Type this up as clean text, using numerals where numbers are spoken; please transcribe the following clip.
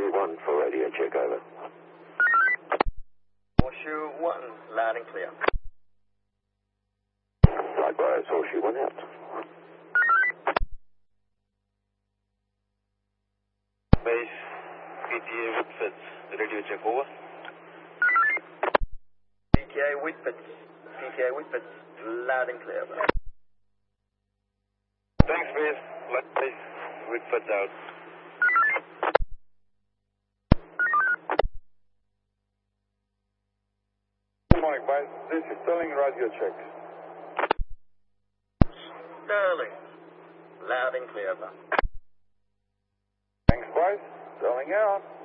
Horseshoe 1 for radio check, over. Horseshoe 1, loud and clear. Likewise, Horseshoe 1 out. Base, PTA Whitford, radio check, over. PTA Whitford, loud and clear. Thanks, Base. Base, Whitford out. Good morning, Base. This is Sterling, radio check. Sterling, loud and clear. Thanks, Base. Sterling out.